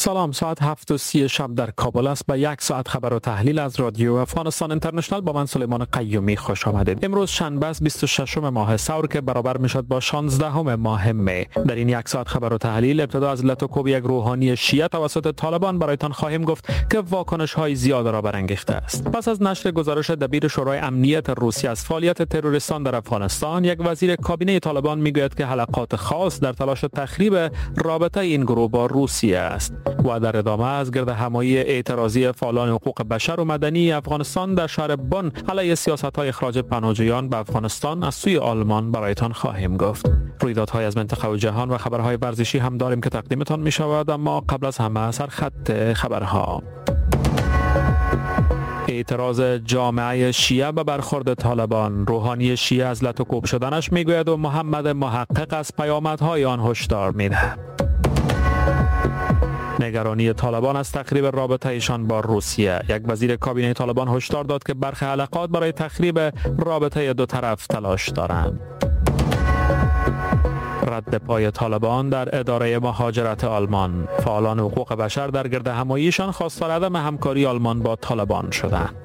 سلام، ساعت 7:30 شب در کابل است. به یک ساعت خبر و تحلیل از رادیو افغانستان اینترنشنال با من سلیمان قیومی خوش آمدید. امروز شنبه است 26 ماه ثور که برابر میشد با 16 ماه می. در این یک ساعت خبر و تحلیل ابتدا از لتوکوب یک روحانی شیعه توسط طالبان برایتان خواهیم گفت که واکنش های زیاد را برانگیخته است. پس از نشر گزارش دبیر شورای امنیت روسیه از فعالیت تروریستان در افغانستان، یک وزیر کابینه طالبان میگوید که حلقات خاص در تلاش تخریب رابطه این گروه با روسیه است. و در ادامه از گرد همایی اعتراضی فعالان حقوق بشر و مدنی افغانستان در شهر بن علیه سیاست‌های اخراج پناهجویان به افغانستان از سوی آلمان برایتان خواهیم گفت. رویدادهای از منطقه و جهان و خبرهای ورزشی هم داریم که تقدیمتان می شود، اما قبل از همه سرخط خبرها. اعتراض جامعه شیعه به برخورد طالبان. روحانی شیعه از لتوکوب شدنش میگوید و محمد محقق از پیامدهای آن هشدار میدهد. نگرانی طالبان از تخریب رابطه ایشان با روسیه. یک وزیر کابینه طالبان هشدار داد که برخی حلقات برای تخریب رابطه دو طرف تلاش دارند. رد پای طالبان در اداره مهاجرت آلمان. فعالان حقوق بشر در گرد هماییشان خواستار عدم همکاری آلمان با طالبان شدند.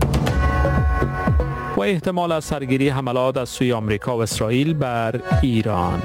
و احتمال از سرگیری حملات از سوی آمریکا و اسرائیل بر ایران.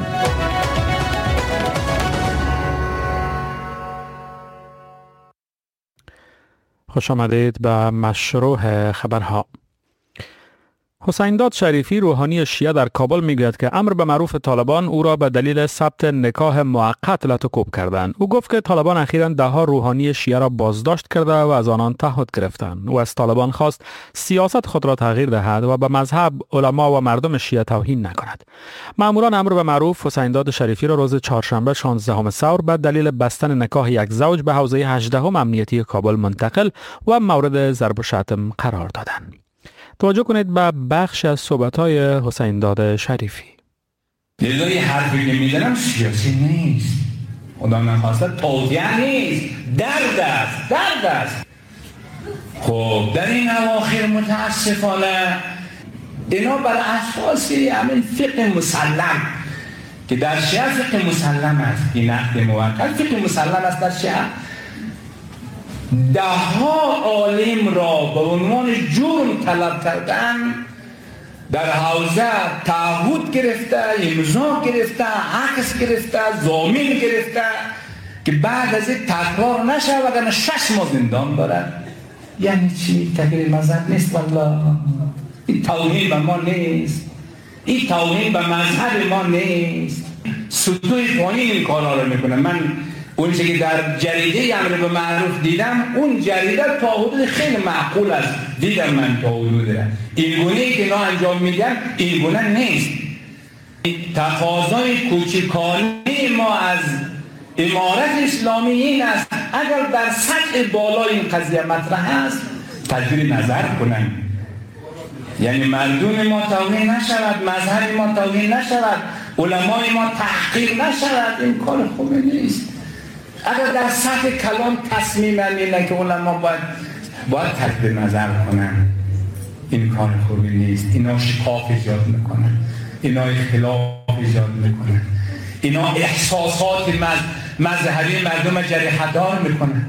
خوش آمدید به مشروع خبرها. حسین داد شریفی روحانی شیعه در کابل میگوید که امر به معروف طالبان او را به دلیل ثبت نکاح موقت لتوکوب کردند. او گفت که طالبان اخیراً ده‌ها روحانی شیعه را بازداشت کرده و از آنان تعهد گرفتند. او از طالبان خواست سیاست خود را تغییر دهد و به مذهب، علما و مردم شیعه توهین نکند. ماموران امر به معروف حسین داد شریفی را روز چهارشنبه 16 ثور به دلیل بستن نکاح یک زوج به حوزه 18 امنیتی کابل منتقل و مورد ضرب و شتم قرار دادند. توجه کنید به بخش از صحبت‌های حسین داد شریفی. لذای حرفی که میزنم سیاسی نیست، خدا نخواسته توضیح نیست، درد است. خب در این اواخر متاسفانه اینا بر اساس همین فقه مسلم که در شیعه فقه مسلم است، این عقد موقت فقه مسلم است در شیعه، ده‌ها عالم را به عنوان جرم طلب کردن، در حوزه تعهد گرفته، امضا گرفته، عکس گرفته، ضامن گرفته که بعد از این تکرار نشه وگرنه 6 ماه زندان دارد. یعنی چی؟ تغییر مذهب نیست. والله این توهین به ما نیست، این توهین به مذهب ما نیست. سطوح فانی این کارها رو میکنه. من اون چیزی که در جریده امر به معروف دیدم، اون جریده تا حدود خیلی معقول است. دیدم من تا حدود این گونه‌ای که اینا انجام میدن این گونه نیست. تقاضای کوچکانه ما از امارت اسلامی این است اگر در سطح بالا این قضیه مطرح است تجدید نظر کنن، یعنی مردم ما توهین نشود، مذهب ما توهین نشود، علمای ما تحقیر نشود. این کار خوبی نیست. اگر در سطح کلام تصمیم اینه که علما باید تجدید نظر کنن، این کار خوبی نیست. اینا شکاف ایجاد میکنن، اینا اختلاف ایجاد میکنن، اینا احساسات مذهبی مردم جریحه‌دار میکنن.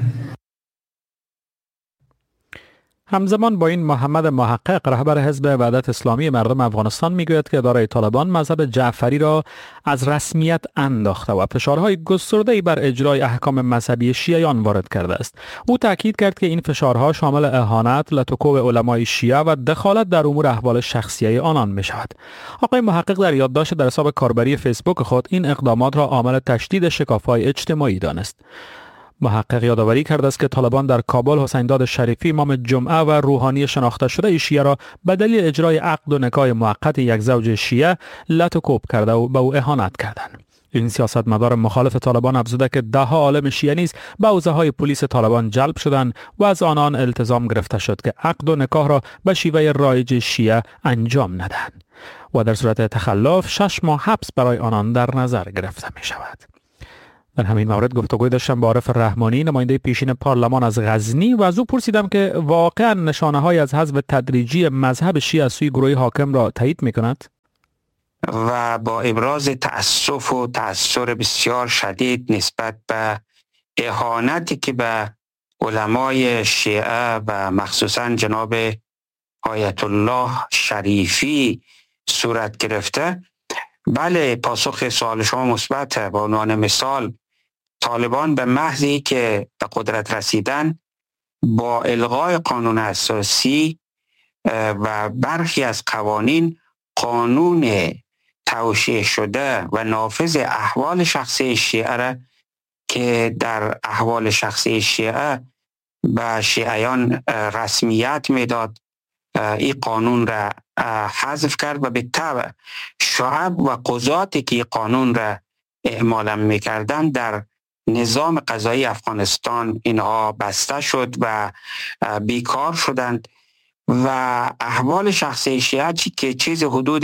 همزمان با این محمد محقق رهبر حزب وحدت اسلامی مردم افغانستان میگوید که اداره طالبان مذهب جعفری را از رسمیت انداخته و فشارهای گسترده‌ای بر اجرای احکام مذهبی شیعیان وارد کرده است. او تاکید کرد که این فشارها شامل اهانت، لتوکوب علمای شیعه و دخالت در امور احوال شخصی آنان میشود. آقای محقق در یادداشت در حساب کاربری فیسبوک خود این اقدامات را عامل تشدید شکاف‌های اجتماعی دانست. محقق یادآوری کرده است که طالبان در کابل حسین داد شریفی امام جمعه و روحانی شناخته شده شیعه را به دلیل اجرای عقد و نکاح موقت یک زوج شیعه لتوکوب کرده و به او اهانت کردند. این سیاستمدار مخالف طالبان افزوده که ده‌ها عالم شیعه نیز به حوزه‌های پلیس طالبان جلب شدند و از آنان التزام گرفته شد که عقد و نکاح را به شیوه رایج شیعه انجام ندهند و در صورت تخلف 6 ماه حبس برای آنان در نظر گرفته می شود. در همین مورد گفتگوی داشتم با عارف رحمانی، نماینده پیشین پارلمان از غزنی، و از او پرسیدم که واقعا نشانه‌های از حذف تدریجی مذهب شیعه از سوی گروه حاکم را تایید می‌کند؟ و با ابراز تأسف و تأثیر بسیار شدید نسبت به اهانتی که به علمای شیعه و مخصوصا جناب آیت الله شریفی صورت گرفته، بله پاسخ سوال شما مثبته. به عنوان مثال طالبان به محضی که به قدرت رسیدن با الغای قانون اساسی و برخی از قانون توشیح شده و نافذ احوال شخصی شیعه را که در احوال شخصی شیعه به شیعیان رسمیت میداد، این قانون را حذف کرد و به تبع شعب و قضاتی که این قانون را اعمال میکردن در نظام قضایی افغانستان اینها بسته شد و بیکار شدند و احوال شخصی شیعه که چیز حدود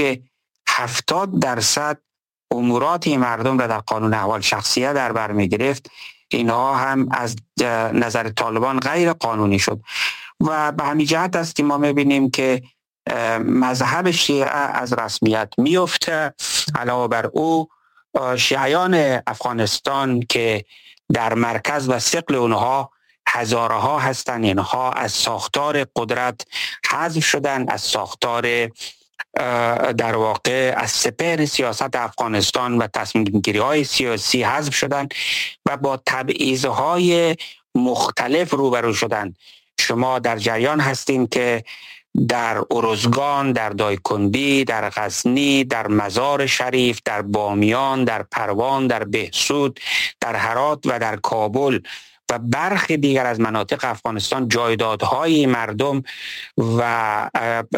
70% امورات مردم را در قانون احوال شخصیه در بر می گرفت، اینها هم از نظر طالبان غیر قانونی شد و به همین جهت است که ما میبینیم که مذهب شیعه از رسمیت میفته. علاوه بر او شیعیان افغانستان که در مرکز و ثقل اونها هزارها هستند، اینها از ساختار قدرت حذف شدن، از ساختار در واقع از سپهر سیاست افغانستان و تصمیم گیری های سیاسی حذف شدن و با تبعیض‌های مختلف روبرو شدن. شما در جریان هستین که در ارزگان، در دایکندی، در غزنی، در مزار شریف، در بامیان، در پروان، در بهسود، در هرات و در کابل و برخی دیگر از مناطق افغانستان جایدادهای مردم و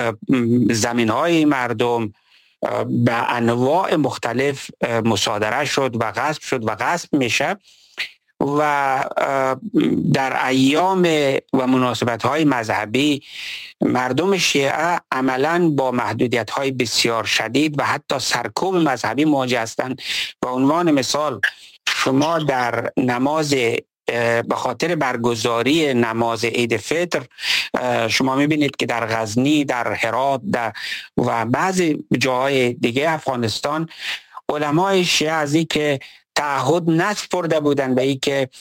زمینهای مردم به انواع مختلف مصادره شد و غصب شد و غصب میشه و در ایام و مناسبت‌های مذهبی مردم شیعه عملاً با محدودیت‌های بسیار شدید و حتی سرکوب مذهبی مواجه هستند. به عنوان مثال شما در نماز به خاطر برگزاری نماز عید فطر شما میبینید که در غزنی، در هرات و بعضی جاهای دیگه افغانستان علمای شیعه از این که تعهد نسپرده بودند به این که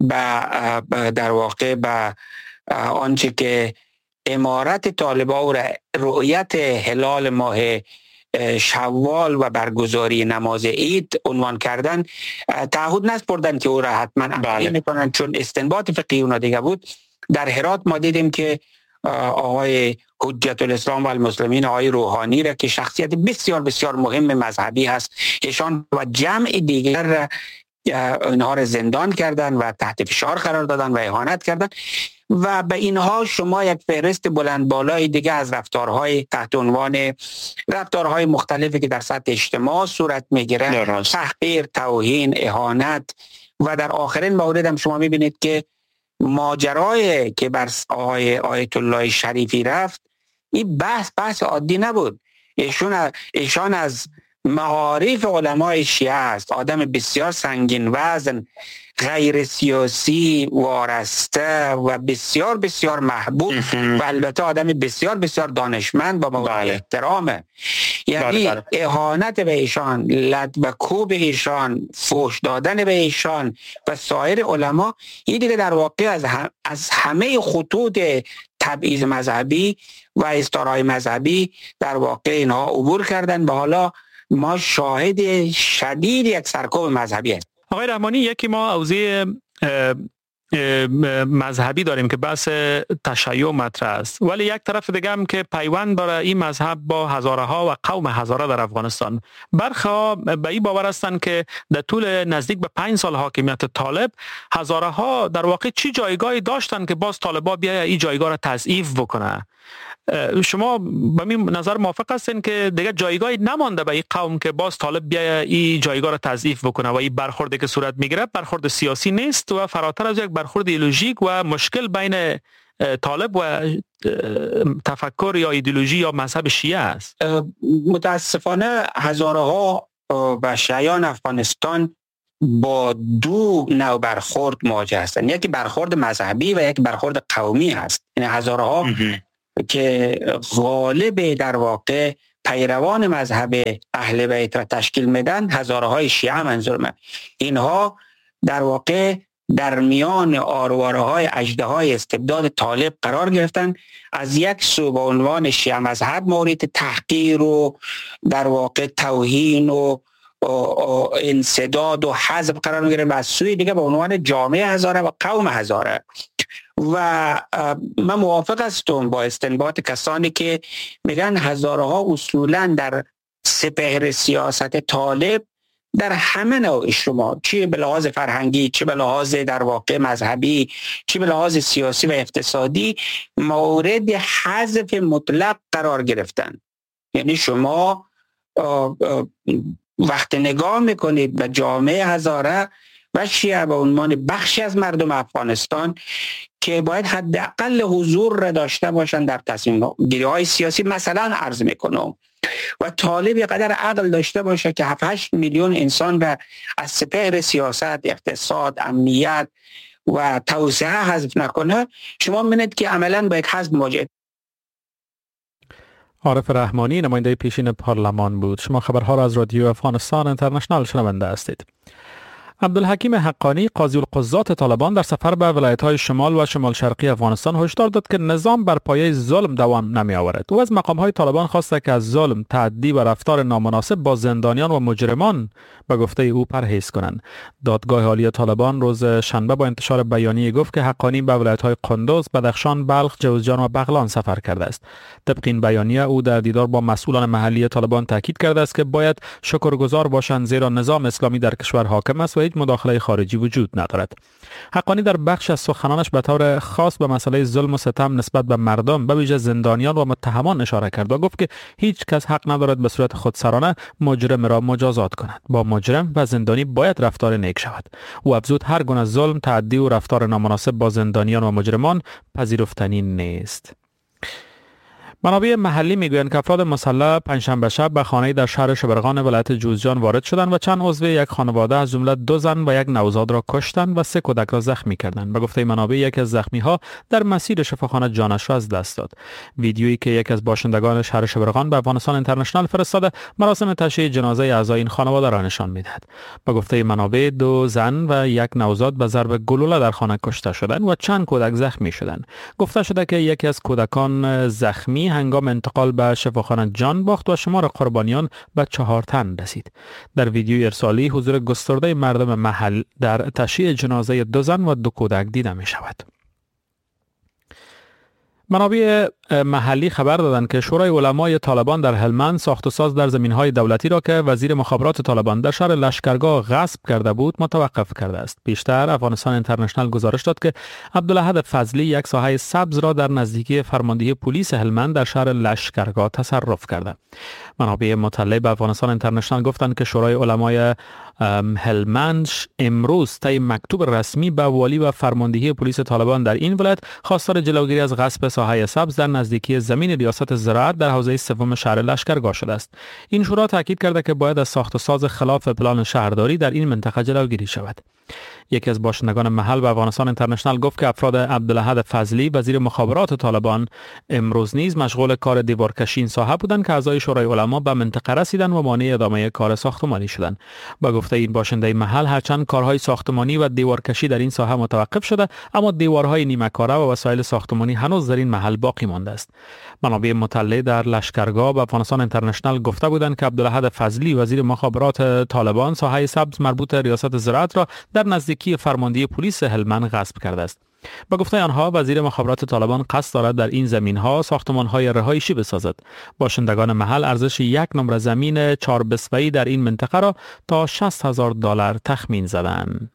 در واقع به آنچه که امارت طالبان و رؤیت هلال ماه شوال و برگزاری نماز عید عنوان کردن، تعهد نسپردن که او را حتما عملی میکنن چون استنباط فقهی اونا دیگه بود. در هرات ما دیدیم که آقای حجت الاسلام و المسلمین، آقای روحانی را که شخصیت بسیار بسیار مهم مذهبی هست، ایشان و جمع دیگر را اینها را زندان کردن و تحت فشار قرار دادن و اهانت کردن و به اینها شما یک فهرست بلند بالای دیگه از رفتارهای تحت عنوان رفتارهای مختلفی که در سطح اجتماع صورت میگیره، تحقیر، توهین، اهانت و در آخرین مورد هم شما میبینید که ماجرای که بر آیت الله شریفی رفت، این بحث عادی نبود. ایشان از معارف علمای شیعه است، آدم بسیار سنگین وزن، غیر سیاسی، وارسته و بسیار بسیار محبوب و البته آدم بسیار بسیار دانشمند با مورد احترامه. یعنی اهانت به ایشان، لد و کوب ایشان، فوش دادن به ایشان و سایر علما، این دیگه در واقع از همه خطوط تبعیض مذهبی و استارای مذهبی در واقع اینها عبور کردن و حالا ما شاهد شدید یک سرکوب مذهبی هست. آقای رحمانی، یکی ما حوزه مذهبی داریم که بحث تشیع مطرح است، ولی یک طرف دیگه هم که پیوند داره این مذهب با هزاره ها و قوم هزاره در افغانستان. برخی ها به این باور هستند که در طول نزدیک به 5 سال حاکمیت طالب هزاره ها در واقع چی جایگاهی داشتن که باز طالبا بیا این جایگاه را تضعیف بکنه. شما به این نظر موافق هستین که دیگه جایگاهی نمانده به این قوم که باز طالب بیا این جایگاه را تضعیف بکنه و این برخوردی که صورت میگیره برخورد سیاسی نیست و فراتر از یک برخورد ایدئولوژیک و مشکل بین طالب و تفکر یا ایدئولوژی یا مذهب شیعه است؟ متاسفانه هزاره ها و شیعیان افغانستان با دو نوع برخورد مواجه هستند. یکی برخورد مذهبی و یک برخورد قومی هست. این هزاره ها که غالب در واقع پیروان مذهب اهل بیت را تشکیل میدن، هزاره های شیعه منظور من، اینها در واقع در میان آرواره‌های اژدهای استبداد طالب قرار گرفتن. از یک سو به عنوان شیعه مذهب مورد تحقیر و در واقع توهین و انسداد و حذف قرار میگیره، و از سوی دیگه به عنوان جامعه هزاره و قوم هزاره. و من موافق هستم با استنباط کسانی که میگن هزاره ها اصولا در سپهر سیاست طالب در همه نوع اجتماع، چه به لحاظ فرهنگی، چه به لحاظ در واقع مذهبی، چه به لحاظ سیاسی و اقتصادی، مورد حذف مطلق قرار گرفتن. یعنی شما وقت نگاه میکنید به جامعه هزاره و شیعه به عنوان بخشی از مردم افغانستان که باید حداقل حضور را داشته باشند در تصمیم گیری‌های سیاسی، مثلا عرض میکنم، و طالب یه قدر عقل داشته باشه که 7-8 میلیون انسان را از سپهر سیاست، اقتصاد، امنیت و توسعه حذف نکنه، شما می‌بینید که عملاً با یک حزب مواجه. عارف رحمانی، نماینده پیشین پارلمان بود. شما خبرها را از رادیو افغانستان اینترنشنال شنونده هستید. عبدالحکیم حقانی، قاضی القضات طالبان، در سفر به ولایت‌های شمال و شمال شرقی افغانستان هشدار داد که نظام بر پایه ظلم دوام نمی‌آورد. او از مقام‌های طالبان خواسته که از ظلم، تعدی و رفتار نامناسب با زندانیان و مجرمان به گفته او پرهیز کنند. دادگاه عالی طالبان روز شنبه با انتشار بیانیه گفت که حقانی به ولایت‌های قندوز، بدخشان، بلخ، جوزجان و بغلان سفر کرده است. طبق این بیانیه او در دیدار با مسئولان محلی طالبان تاکید کرده است که باید شکرگزار باشند زیرا نظام اسلامی در کشور حاکم است و هیچ مداخله خارجی وجود ندارد. حقانی در بخش از سخنانش به طور خاص به مسئله ظلم و ستم نسبت به مردم، به ویژه زندانیان و متهمان اشاره کرد و گفت که هیچ کس حق ندارد به صورت خودسرانه مجرم را مجازات کند. با مجرم و زندانی باید رفتار نیک شود. او افزود هر گونه ظلم، تعدی و رفتار نامناسب با زندانیان و مجرمان پذیرفتنی نیست. منابع محلی میگویند که افراد مسلح پنجشنبه شب به خانه‌ای در شهر شبرغان ولایت جوزجان وارد شدند و چند عضو یک خانواده از جمله 2 زن و یک نوزاد را کشتند و 3 کودک را زخمی کردند. به گفته منابع یک از زخمی‌ها در مسیر شفاخانه جانش را از دست داد. ویدیویی که یک از باشندگان شهر شبرغان به افغانستان اینترنشنال فرستاده مراسم تشییع جنازه اعضای این خانواده را نشان می‌دهد. به گفته منابع 2 زن و یک نوزاد به ضرب گلوله در خانه کشته شدند و چند کودک زخمی شدند. گفته شده که یکی از کودکان زخمی هنگام انتقال به شفاخانه جان باخت و شمار قربانیان به 4 تن رسید. در ویدیوی ارسالی حضور گسترده مردم محل در تشییع جنازه 2 زن و 2 کودک دیده می شود. منابع محلی خبر دادند که شورای علمای طالبان در هلمند ساخت و ساز در زمین‌های دولتی را که وزیر مخابرات طالبان در شهر لشکرگاه غصب کرده بود متوقف کرده است. پیشتر افغانستان اینترنشنال گزارش داد که عبدالاحد فضلی یک ساحه سبز را در نزدیکی فرماندهی پلیس هلمند در شهر لشکرگاه تصرف کرده. منابع مطلع به افغانستان اینترنشنال گفتند که شورای علمای هلمند امروز طی مکتوب رسمی به والی و فرماندهی پلیس طالبان در این ولایت خواستار جلوگیری از غصب ساحه سبز در نزدیکی زمین ریاست زراعت در حوزه سوم شهر لشکرگاه شده است. این شورا تاکید کرده که باید از ساخت و ساز خلاف پلان شهرداری در این منطقه جلوگیری شود. یکی از باشندگان محل به افغانستان اینترنشنال گفت که افراد عبدالاحد فضلی وزیر مخابرات طالبان امروز نیز مشغول کار دیوارکشی این ساحه بودند که اعضای شورای علما به منطقه رسیدند و مانع ادامه کار ساختمانی شدند. با گفته این باشنده محل هرچند کارهای ساختمانی و دیوارکشی در این ساحه متوقف شده، اما دیوارهای نیمه کاره و وسایل ساختمانی هنوز در این محل باقی مانده است. منابع مطلع در لشکرگاه به افغانستان اینترنشنال گفته بودند که عبدالاحد فضلی وزیر مخابرات طالبان ساحه سبز مربوط ریاست زراعت را در نزدیکی فرماندهی پلیس هلمند غصب کرده است. با گفته آنها وزیر مخابرات طالبان قصد دارد در این زمین‌ها ساختمان‌های رهایشی بسازد. باشندگان محل ارزش 1 نمره زمین 4 بسوه‌ای در این منطقه را تا $60,000 تخمین زدند.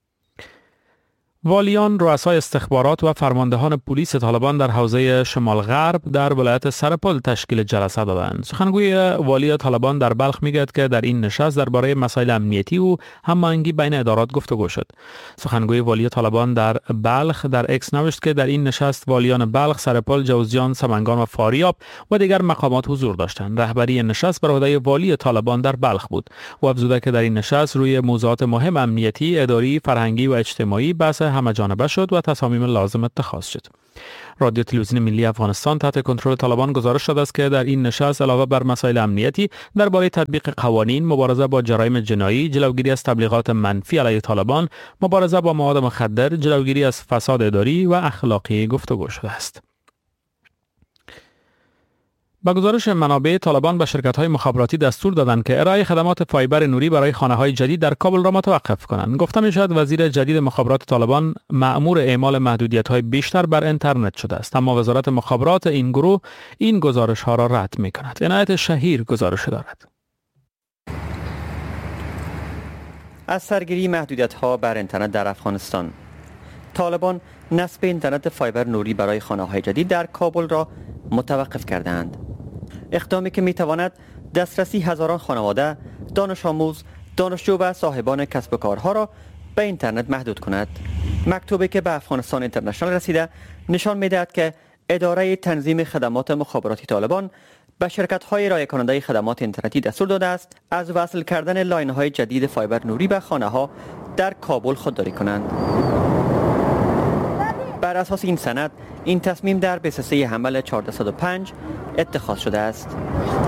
والیان، رؤسای استخبارات و فرماندهان پلیس طالبان در حوزه شمال غرب در ولایت سرپل تشکیل جلسه دادند. سخنگوی والی طالبان در بلخ میگوید که در این نشست درباره مسائل امنیتی و هماهنگی بین ادارات گفتگو شد. سخنگوی والی طالبان در بلخ در اکس نوشت که در این نشست والیان بلخ، سرپل، جوزجان، سمنگان و فاریاب و دیگر مقامات حضور داشتند. رهبری نشست بر عهده والی طالبان در بلخ بود و افزوده که در این نشست روی موضوعات مهم امنیتی، اداری، فرهنگی و اجتماعی بحث همه‌جانبه شد و تصامیم لازم اتخاذ شد. رادیو تلویزیون ملی افغانستان تحت کنترل طالبان گزارش داده است که در این نشست علاوه بر مسائل امنیتی درباره تطبیق قوانین، مبارزه با جرایم جنایی، جلوگیری از تبلیغات منفی علیه طالبان، مبارزه با مواد مخدر، جلوگیری از فساد اداری و اخلاقی گفتگو شده است. با گزارش منابع، طالبان به شرکت‌های مخابراتی دستور دادند که ارائه خدمات فایبر نوری برای خانه‌های جدید در کابل را متوقف کنند. گفته می‌شود وزیر جدید مخابرات طالبان مأمور اعمال محدودیت‌های بیشتر بر اینترنت شده است، اما وزارت مخابرات این گروه این گزارش‌ها را رد می‌کند. عنایت شهیر گزارش دارد. از سرگیری محدودیت‌ها بر اینترنت در افغانستان، طالبان نصب اینترنت فایبر نوری برای خانه‌های جدید در کابل را متوقف کردند. اقدامی که می‌تواند دسترسی هزاران خانواده، دانش آموز، دانشجو و صاحبان کسب و کارها را به اینترنت محدود کند. مکتوبی که به افغانستان اینترنشنال رسیده نشان می‌دهد که اداره تنظیم خدمات مخابراتی طالبان به شرکت‌های ارائه کننده خدمات اینترنتی دستور داده است از وصل کردن لاین‌های جدید فایبر نوری به خانه‌ها در کابل خودداری کنند. بر اساس این سند، این تصمیم در بسسه حمل 1405 اتخاذ شده است.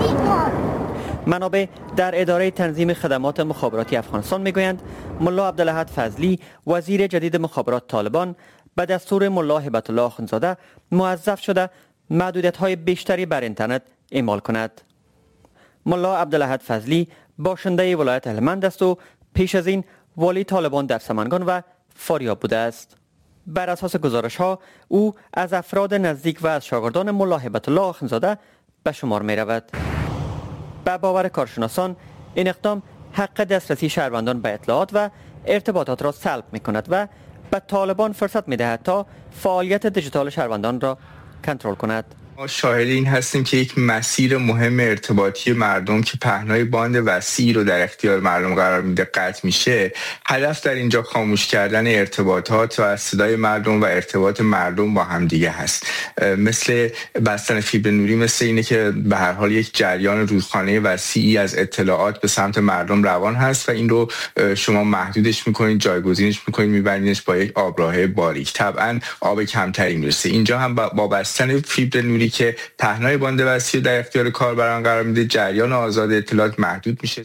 منابع در اداره تنظیم خدمات مخابراتی افغانستان میگویند ملا عبدالاحد فضلی وزیر جدید مخابرات طالبان به دستور ملا هبت الله اخندزاده موظف شده محدودیت‌های بیشتری بر اینترنت اعمال کند. ملا عبدالاحد فضلی باشنده ولایت هلمند است و پیش از این والی طالبان در سمنگان و فاریاب بوده است. بر اساس گزارش‌ها او از افراد نزدیک و از شاگردان ملا هبت الله اخندزاده به شمار می رود. به باور کارشناسان این اقدام حق دسترسی شهروندان به اطلاعات و ارتباطات را سلب می کند و به طالبان فرصت می دهد تا فعالیت دیجیتال شهروندان را کنترل کند. ما شاهد این هستیم که یک مسیر مهم ارتباطی مردم که پهنای باند وسیعی رو در اختیار مردم قرار میده قطع میشه. هدف در اینجا خاموش کردن ارتباطات و صدای مردم و ارتباط مردم با همدیگه هست. مثل بستن فیبر نوری، مثل اینه که به هر حال یک جریان رودخانه وسیعی از اطلاعات به سمت مردم روان هست و این رو شما محدودش میکنید، جایگزینش میکنید، میبرینش با یک آبراه باریک. طبعا آب کمتری میرسه. اینجا هم با بستن فیبر نوری که پهنای باند وسیع در اختیار کاربران قرار میده، جریان آزاد اطلاعات محدود میشه.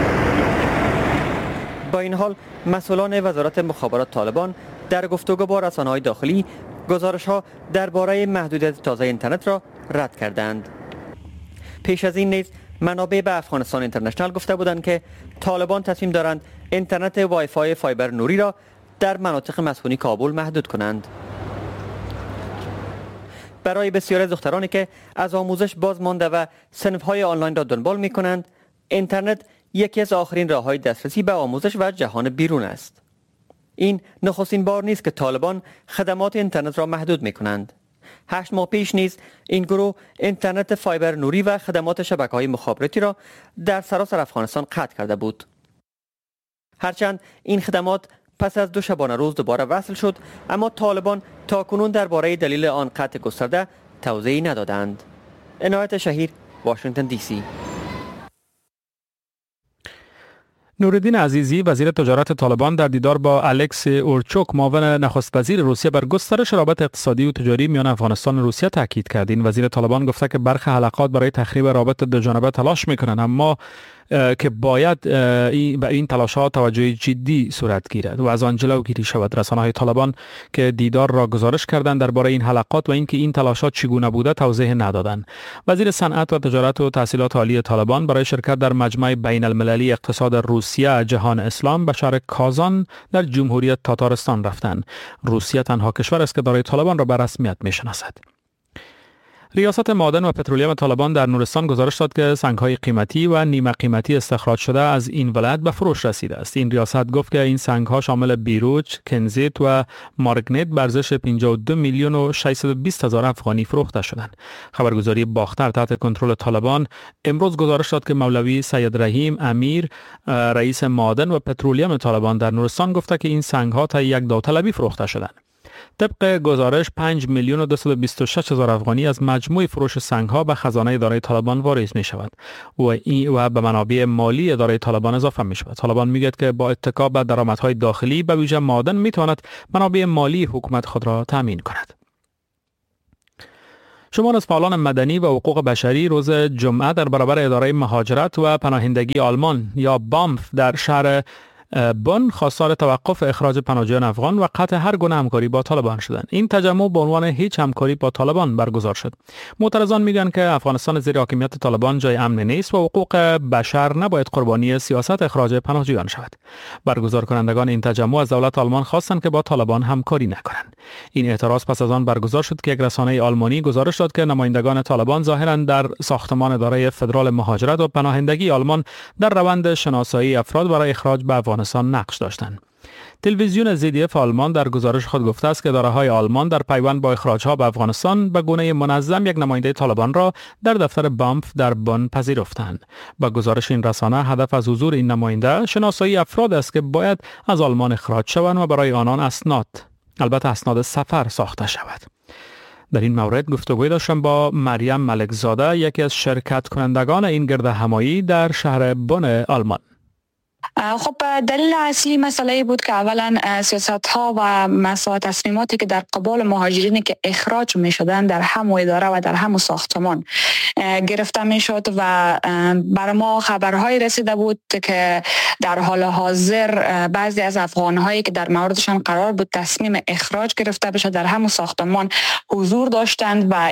با این حال مسئولان وزارت مخابرات طالبان در گفتگو با رسانه‌های داخلی گزارش‌ها درباره محدودیت تازه اینترنت را رد کردند. پیش از این نیز منابع به افغانستان اینترنشنال گفته بودند که طالبان تصمیم دارند اینترنت وای فای فایبر نوری را در مناطق مسکونی کابل محدود کنند. برای بسیاری از دخترانی که از آموزش باز مانده و صنف‌های آنلاین را دنبال می‌کنند، اینترنت یکی از آخرین راه‌های دسترسی به آموزش و جهان بیرون است. این نخستین بار نیست که طالبان خدمات اینترنت را محدود می‌کنند. 8 ماه پیش نیز این گروه اینترنت فایبر نوری و خدمات شبکه‌های مخابراتی را در سراسر افغانستان قطع کرده بود. هرچند این خدمات پس از 2 شبانه روز دوباره وصل شد، اما طالبان تاکنون درباره دلیل آن قطع گسترده توضیحی ندادند. عنایت شهیر، واشنگتن دی سی. نورالدین عزیزی وزیر تجارت طالبان در دیدار با الکس اورچوک معاون نخست وزیر روسیه بر گسترش روابط اقتصادی و تجاری میان افغانستان و روسیه تاکید کرد. این وزیر طالبان گفته که برخی حلقات برای تخریب روابط دوجانبه تلاش میکنند، اما که باید به این تلاش‌ها توجه جدی صورت گیرد و از آن جلوگیری شود. رسانه‌های طالبان که دیدار را گزارش کردند درباره این حلقات و اینکه این تلاشات چگونه بوده توضیح ندادند. وزیر صنعت و تجارت و تحصیلات عالی طالبان برای شرکت در مجمع بین المللی اقتصاد روسیه جهان اسلام به شهر کازان در جمهوریت تاتارستان رفتند. روسیه تنها کشور است که دارای طالبان را به رسمیت می‌شناسد. ریاست معادن و پترولیوم طالبان در نورستان گزارش داد که سنگ‌های قیمتی و نیمه قیمتی استخراج شده از این ولایت به فروش رسیده است. این ریاست گفت که این سنگ‌ها شامل بیروچ، کنزیت و مارگنیت به ارزش 52 میلیون و 620 هزار افغانی فروخته شدند. خبرگزاری باختر تحت کنترل طالبان امروز گزارش داد که مولوی سید رحیم امیر رئیس معادن و پترولیوم طالبان در نورستان گفته که این سنگ‌ها تا یک داوطلبی فروخته شدند. طبق گزارش 5,226,000 افغانی از مجموع فروش سنگ‌ها به خزانه اداره طالبان واریز می‌شود و به منابع مالی اداره طالبان اضافه می‌شود. طالبان می‌گوید که با اتکا به درآمدهای داخلی به ویژه معادن می‌تواند منابع مالی حکومت خود را تامین کند. شمار از فعالان مدنی و حقوق بشری روز جمعه در برابر اداره مهاجرت و پناهندگی آلمان یا بامف در شهر بن خواستار توقف اخراج پناهجویان افغان و قطع هر گونه همکاری با طالبان شدند. این تجمع به عنوان هیچ همکاری با طالبان برگزار شد. معترضان میگن که افغانستان زیر حاکمیت طالبان جای امن نیست و حقوق بشر نباید قربانی سیاست اخراج پناهجویان شود. برگزار کنندگان این تجمع از دولت آلمان خواستند که با طالبان همکاری نکنند. این اعتراض پس از آن برگزار شد که یک رسانه آلمانی گزارش داد که نمایندگان طالبان ظاهرا در ساختمان اداره فدرال مهاجرت و پناهندگی آلمان در روند شناسایی افراد برای اخراج به افغانستان نقش داشتند. تلویزیون ZDF آلمان در گزارش خود گفته است که اداره‌های آلمان در پیوند با اخراج‌ها به افغانستان به گونه منظم یک نماینده طالبان را در دفتر بامف در بن پذیرفتند. با گزارش این رسانه هدف از حضور این نماینده شناسایی افراد است که باید از آلمان اخراج شوند و برای آنان اسناد سفر ساخته شود. در این مورد گفتگوی داشتم با مریم ملکزاده، یکی از شرکت کنندگان این گردهمایی در شهر بن آلمان. خب دلیل اصلی مسئله بود که اولا سیاست ها و تصمیماتی که در قبال مهاجرینی که اخراج می شدن در همو اداره و در همو ساختمان گرفته می شد و بر ما خبرهای رسیده بود که در حال حاضر بعضی از افغان هایی که در موردشان قرار بود تصمیم اخراج گرفته بشه در همو ساختمان حضور داشتند و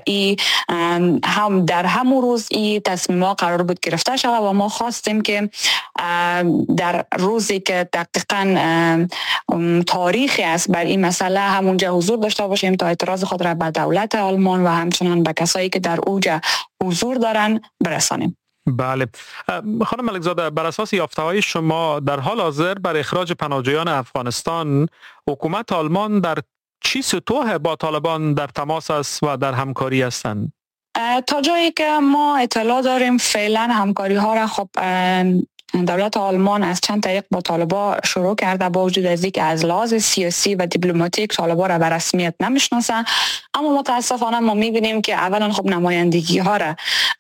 هم در همو روز این تصمیم ها قرار بود گرفته شود و ما خواستیم که در روزی که دقیقاً تاریخی است بر این مسئله همونجا حضور داشته باشیم تا اعتراض خود را به دولت آلمان و همچنان به کسایی که در اوجا حضور دارن برسانیم. بله خانم ملکزاده، بر اساس یافته‌های شما در حال حاضر بر اخراج پناهجویان افغانستان حکومت آلمان در چی سطوح با طالبان در تماس است و در همکاری هستند؟ تا جایی که ما اطلاع داریم فعلا همکاری ها را خب دولت آلمان از چند طریق با طالبان شروع کرده، با وجود از اینکه از لحاظ سیاسی و دیپلماتیک طالبان را به رسمیت نمیشناسن، اما متاسفانه ما میبینیم که اولا خب نمایندگی ها را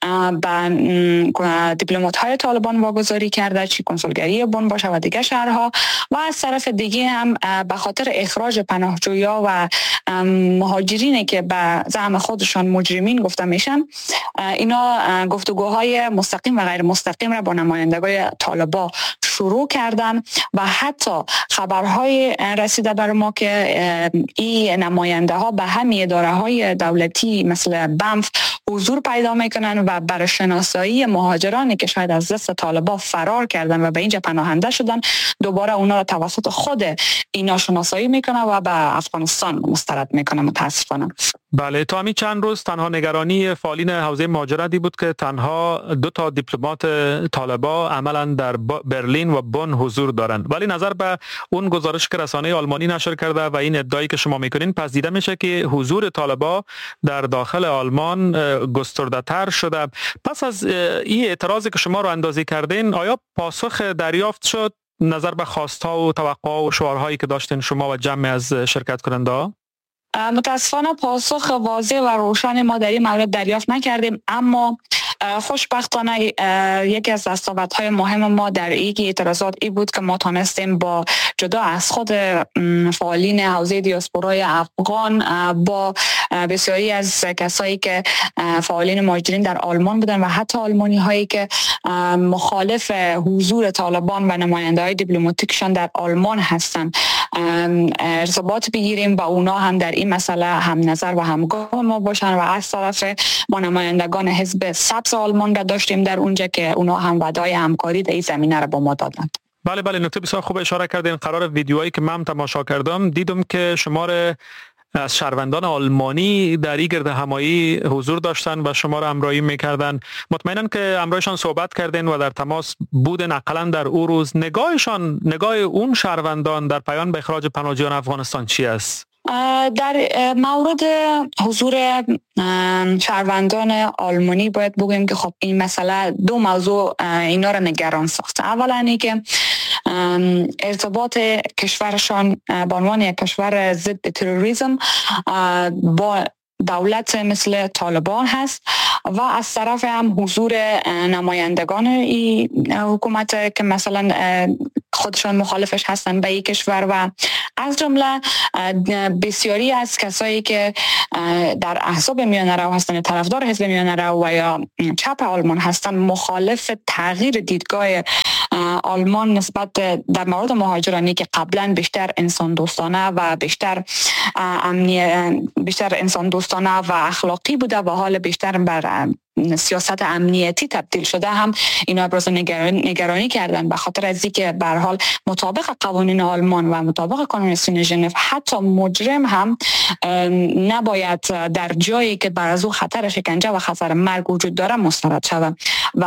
به دیپلمات های طالبان واگذاری کرده، چی کنسولگری بن باشه و دیگه شهرها، و از طرف دیگه هم به خاطر اخراج پناهجویا و مهاجرینی که به زعم خودشان مجرمین گفته میشن، اینا گفتگوهای مستقیم و غیر مستقیم را با نمایندگان طالبان شروع کردن و حتی خبرهای رسیده بر ما که این نماینده ها به همین اداره های دولتی مثل بامف حضور پیدا میکنن و بر شناسایی مهاجرانی که شاید از دست طالبان فرار کردن و به اینجا پناهنده شدن دوباره اونا را توسط خود اینا شناسایی میکنه و به افغانستان مسترد میکنه. متاسفانه بله، تا همین چند روز تنها نگرانی فعالین حوزه مهاجرتی بود که تنها 2 دیپلمات طالبان عملا در برلین و بن حضور دارند، ولی نظر به اون گزارش که رسانه آلمانی نشر کرده و این ادعایی که شما میکنین پس دیده میشه که حضور طالبان در داخل آلمان گسترده تر شده. پس از این اعتراضی که شما رو اندازی کردین، آیا پاسخ دریافت شد نظر به خواستها و توقعها و شعارهایی که داشتین شما و جمع از شرکت کننده؟ متاسفانه پاسخ واضح و روشن ما در این مورد دریافت نکردیم، اما خوشبختانه یکی از دستاوردهای مهم ما در این اعتراضات این بود که ما تانستیم با جدا از خود فعالین حوزه دیاسپورای افغان با بسیاری از کسایی که فعالین مهاجرین در آلمان بودن و حتی آلمانی هایی که مخالف حضور طالبان و نماینده های دیپلماتیکشان در آلمان هستند ارتباط بگیریم و اونا هم در این مسئله هم نظر و همگام ما باشن و از طرف ما نمایندگان حزب سبز آلمان را داشتیم در اونجا که اونا هم وعده همکاری در این زمینه را با ما دادند. بله نکته بسیار خوب اشاره کردین. قرار ویدیوهایی که من تماشا کردم دیدم که شمار از شهروندان آلمانی در این گردهمایی حضور داشتن و شما را همراهی میکردن. مطمئنم که همراهشان صحبت کردین و در تماس بودن. اقلا در او روز نگاه اون شهروندان در پیام به اخراج پناهجویان افغانستان چی است؟ در مورد حضور شهروندان آلمانی باید بگویم که خب این مسئله 2 موضوع اینا را نگران ساخته. اولا اینکه ارتباط کشورشان به عنوان یک کشور ضد تروریسم با دولت مثل طالبان هست و از طرف هم حضور نمایندگان حکومت که مثلا خودشان مخالفش هستن به یک کشور و از جمله بسیاری از کسایی که در احزاب میانه رو هستن، طرفدار حزب میانه رو و یا چپ آلمان هستن، مخالف تغییر دیدگاه آلمان نسبت در مورد مهاجرانی که قبلا بیشتر انسان دوستانه و بیشتر انسان دوستانه و اخلاقی بوده و حال بیشتر بر سیاست امنیتی تبدیل شده، هم اینا ابراز نگرانی کردن به خاطر از اینکه به هر حال مطابق قوانین آلمان و مطابق قانون ژنو حتی مجرم هم نباید در جایی که بر از او خطر شکنجه و خطر مرگ وجود داره مسترد شود و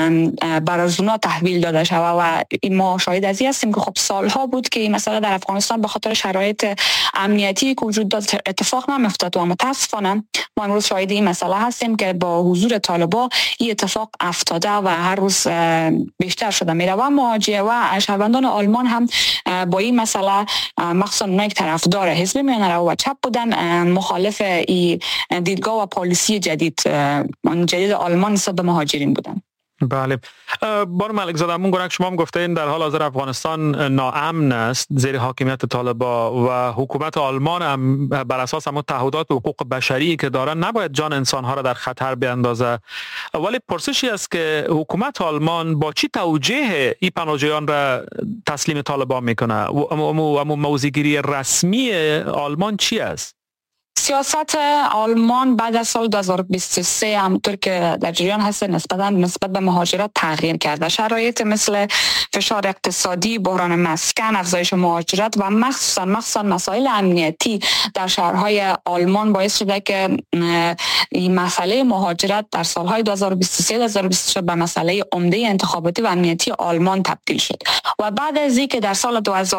بر از اونا تحویل داده شود. و ما شاهد از این هستیم که خب سالها بود که این مسئله در افغانستان به خاطر شرایط امنیتی که وجود داشت اتفاق نمیافتاد و متاسفانه ما امروز شاهد این مسئله هستیم که با حضور طالبان این اتفاق افتاده و هر روز بیشتر شده میره و مهاجر و شهروندان آلمان هم با این مسئله مخصوصا اونایی که طرفدار حزب میانه رو و چپ بودن مخالف این دیدگاه و پالیسی جدید آلمان نسبت به مهاجرین بودن. بله، بانو ملک زاده، همون گونه که شما هم گفتین در حال حاضر افغانستان ناامن است زیر حاکمیت طالبان و حکومت آلمان هم بر اساس همون تعهدات حقوق بشری که دارن نباید جان انسانها را در خطر بیاندازه. ولی پرسشی است که حکومت آلمان با چی توجیه این پناهجویان را تسلیم طالبان میکنه؟ و موضع‌گیری رسمی آلمان چی است؟ سیاست آلمان بعد از سال 2023 همونطور که در جریان هست نسبت به مهاجرت تغییر کرده. شرایط مثل فشار اقتصادی، بحران مسکن، افزایش مهاجرت و مخصوصا مسائل امنیتی در شهرهای آلمان باعث شده که این مسئله مهاجرت در سالهای 2023-2024 به مسئله عمده انتخاباتی و امنیتی آلمان تبدیل شد. و بعد از اینکه در سال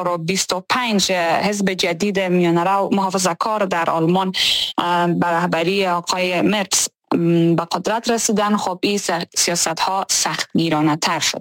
2025 حزب جدید میانه‌رو محافظه‌کار در آلمان به رهبری آقای مرکز به قدرت رسیدن، خب این سیاست ها سختگیرانه تر شد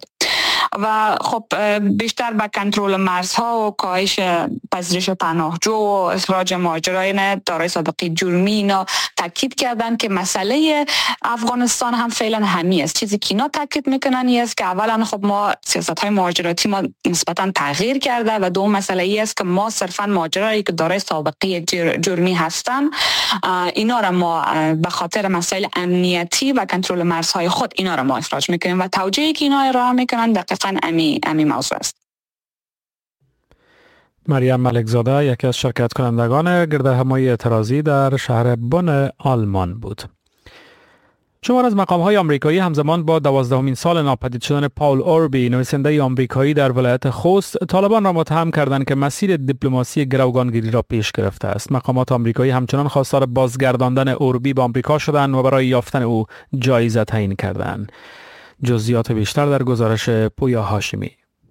و خب بیشتر به کنترل مرزها و کاهش پذیرش پناهجو و اخراج مهاجران دارای سابقه جرمی اینا تاکید کردن که مسئله افغانستان هم فعلا همی است. چیزی که اینا تاکید میکنن این است که اولا خب ما سیاست های مهاجرتی ما نسبتا تغییر کرده و دوم مسئله ای است که ما صرفا مهاجرایی که دارای سابقه جرمی هستن اینا را ما به خاطر مسائل امنیتی و کنترل مرزهای خود اینا را ما اخراج میکنیم و توجیهی که اینا ارائه میکنن دقیقاً امی موضوع است. مریم ملک زاده یکی از شرکت کنندگان گردهمایی اعتراضی در شهر بن آلمان بود. شمار از مقام‌های آمریکایی همزمان با 12مین سال ناپدید شدن پاول اوربی نویسنده آمریکایی در ولایت خوست طالبان را متهم کردند که مسیر دیپلماسی گروگانگیری را پیش گرفته است. مقامات آمریکایی همچنان خواستار بازگرداندن اوربی به آمریکا شدند و برای یافتن او جایزه تعیین کردند. جزئیات بیشتر در گزارش پویا هاشمی.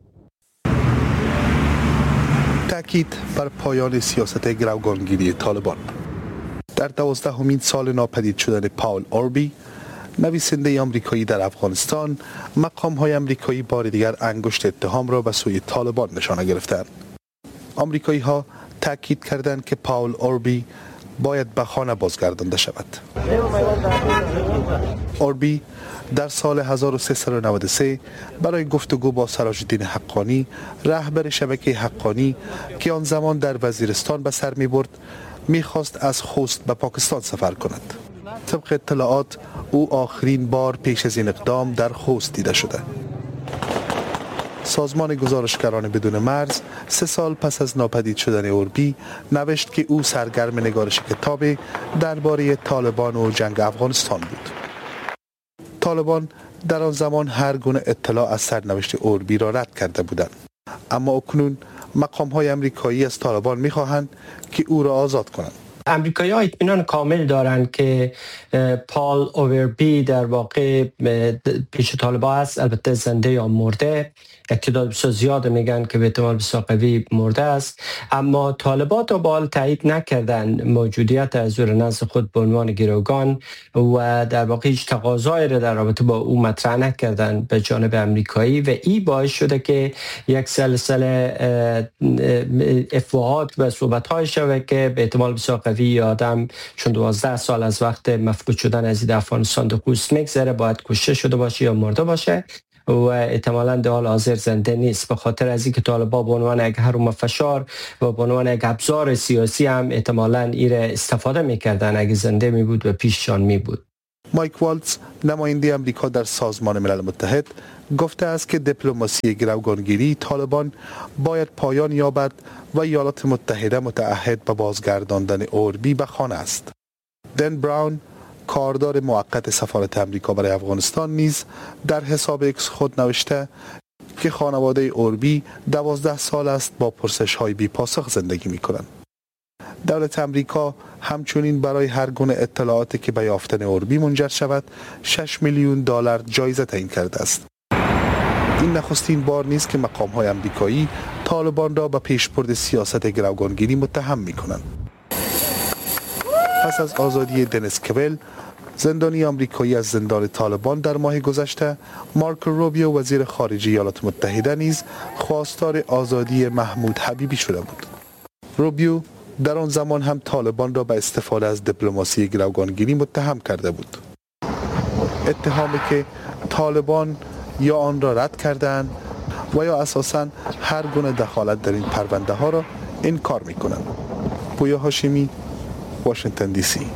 تأکید بر پایان سیاست گروگانگیری طالبان. در 12مین سال ناپدید شدن پاول اوربی نویسنده آمریکایی در افغانستان، مقام‌های آمریکایی بار دیگر انگشت اتهام را به سوی طالبان نشانه گرفتند. آمریکایی‌ها تأکید کردند که پاول اوربی باید به خانه بازگردانده شود. اوربی در سال 1393 برای گفتگو با سراج الدین حقانی، رهبر شبکه حقانی که آن زمان در وزیرستان به سر می‌برد، می‌خواست از خوست به پاکستان سفر کند. طبق اطلاعات او آخرین بار پیش از این اقدام در خوست دیده شده. سازمان گزارشگران بدون مرز 3 سال پس از ناپدید شدن اوربی نوشت که او سرگرم نگارش کتاب درباره طالبان و جنگ افغانستان بود. طالبان در آن زمان هر گونه اطلاع از سرنوشت اوربی را رد کرده بودند، اما اکنون مقام‌های آمریکایی از طالبان می‌خواهند که او را آزاد کنند. امریکایی‌ها اطمینان کامل دارند که پال اوربی در واقع پیش طالبان است، البته زنده یا مرده، تعداد بسیار زیاد میگن که به احتمال بسیار قوی مرده است، اما طالبان تا به حال تایید نکردن موجودیت از او نزد خود به عنوان گروگان و در واقع هیچ تقاضایی را در رابطه با او مطرح نکردن به جانب امریکایی و این باعث شده که یک سلسله افواهات و صحبت‌های شده که به احتمال بسیار قوی آدم چون 12 سال از وقت مفقود شدن از افغانستان در قوس میگذره باید کشته شده باشه یا مرده باشه و احتمالاً در حال حاضر زنده نیست، به خاطر از اینکه طالبان به عنوان یک هرم فشار و به عنوان یک ابزار سیاسی هم احتمالاً این استفاده میکردن اگه زنده می بود و پیششان می بود. مایک والتز نماینده امریکا در سازمان ملل متحد گفته است که دیپلماسی گروگانگیری طالبان باید پایان یابد و ایالات متحده متعهد به بازگرداندن اوربی به خانه است. دن براون کاردار موقت سفارت امریکا برای افغانستان نیز در حساب اکس خود نوشته که خانواده اوربی 12 سال است با پرسش‌های بی پاسخ زندگی می‌کنند. دولت امریکا همچنین برای هر گونه اطلاعاتی که به یافتن اوربی منجر شود 6 میلیون دلار جایزه تعیین کرده است. این نخستین بار نیست که مقام‌های امریکایی طالبان را به پیشبرد سیاست گروگانگیری متهم می‌کنند. پس از آزادی دنیس کویل زندانی آمریکایی از زندان طالبان در ماه گذشته، مارکو روبیو وزیر خارجه ایالات متحده نیز خواستار آزادی محمود حبیبی شده بود. روبیو در آن زمان هم طالبان را به استفاده از دیپلماسی گروگانگیری متهم کرده بود. اتهامی که طالبان یا آن را رد کردند و یا اساساً هر گونه دخالت در این پرونده ها را انکار می‌کنند. پویا هاشمی، واشنگتن دی سی.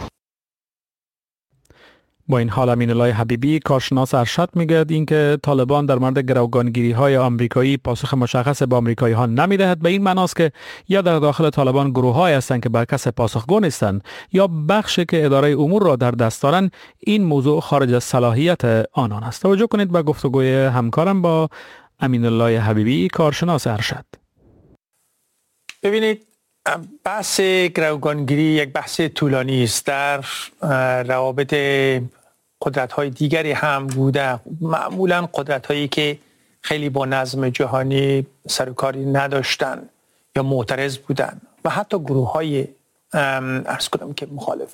با این حال امینالله حبیبی کارشناس ارشد میگوید اینکه طالبان در مورد گروگانگیری های آمریکایی پاسخ مشخص به آمریکایی ها نمیدهد، به این معناست که یا در داخل طالبان گروه های هستند که بر کس پاسخگو نیستند یا بخشی که اداره امور را در دست دارند. این موضوع خارج از صلاحیت آنان است. توجه کنید به گفتگوی همکارم با امینالله حبیبی کارشناس ارشد. ببینید، بحث گروگانگیری یک بحث طولانی است. در روابط قدرت‌های دیگری هم بوده، معمولاً قدرت‌هایی که خیلی با نظم جهانی سر و کاری نداشتن یا معترض بودن و حتی گروه‌های عرض کنم که مخالف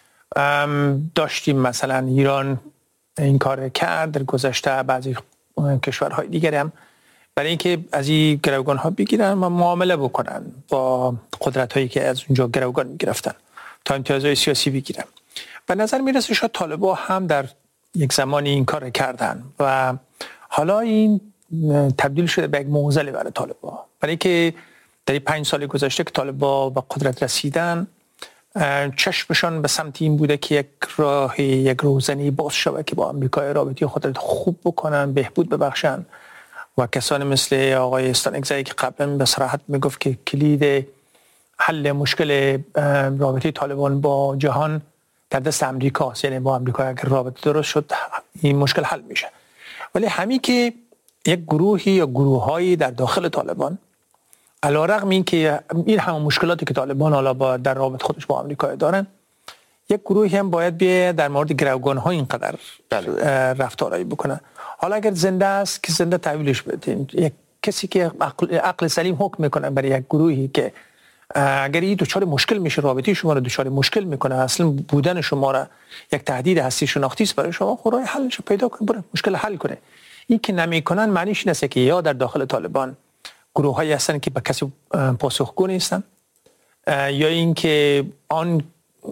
داشتیم. مثلا ایران این کار کرد در گذشته، بعضی کشورهای دیگری هم، برای اینکه از این گروگان ها بگیرن و معامله بکنن با قدرت هایی که از اونجا گروگان میگرفتن تا امتیازهای سیاسی بگیرن. به نظر میرسه شاید طالبان هم در یک زمانی این کار کردن و حالا این تبدیل شده به یک معضلی برای طالبان، برای اینکه در 5 سال گذشته که طالبان به قدرت رسیدن چشمشان به سمت این بوده که یک روزنی باز شود که با آمریکا رابطه خود خوب بکنن، بهبود ببخشن و کسانی مثل آقای استانگزایی که قبلا به صراحت میگفت که کلید حل مشکل رابطه طالبان با جهان در دست امریکا است، یعنی با امریکا اگر رابطه درست شد این مشکل حل میشه. ولی همین که یک گروهی یا گروه‌هایی در داخل طالبان علیرغم این که این همه مشکلاتی که طالبان حالا در رابطه خودش با امریکا دارن، یک گروهی هم باید بیه در مورد گروگان‌ها اینقدر رفتارایی بکنه. حالا اگر زنده است که زنده تحویلش بدین. یک کسی که عقل سلیم حکم میکنه برای یک گروهی که اگر این دچار مشکل میشه، رابطه شما رو دچار مشکل میکنه، اصلا بودن شما را یک تهدید هستی شناختی است برای شما، خب راه حلش پیدا کنید، برای مشکل حل کنه. این که نمیکنن معنیش اینه که یا در داخل طالبان گروه‌هایی هستن که به کسی پاسخگو نیستن، یا اینکه آن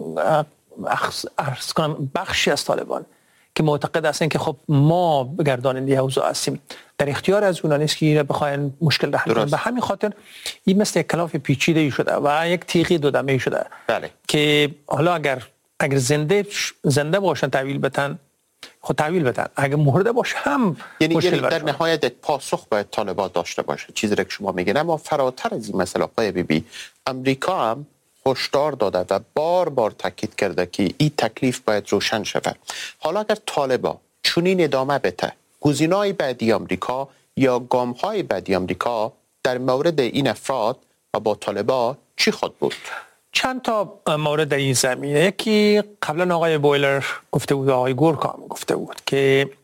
بخشی از طالبان که معتقد هستن که خب ما بگرداننده اوضاع هستیم، در اختیار از اونا نیست که اینا بخواین مشکل را حل کنن. به همین خاطر این مثل یک کلاف پیچیده شده و یک تیغی دو دمه شده. بله. که حالا اگر زنده باشن تحویل بدن، خود تحویل بدن، اگر مرده باشه هم یعنی در نهایت یک پاسخ باید طالبان داشته باشه، چیزی که شما میگین. اما فراتر از این مسئله آقای بیبی، امریکا هم هشدار داده و بار بار تاکید کرده که این تکلیف باید روشن شود. حالا اگر طالبان چنین ادامه بده، گزینه‌های بعدی آمریکا یا گام‌های بعدی آمریکا در مورد این افراد و با طالبان چی خود بود؟ چند تا مورد در این زمینه. یکی قبلا آقای بویلر گفته بود، آقای گورکا هم گفته بود که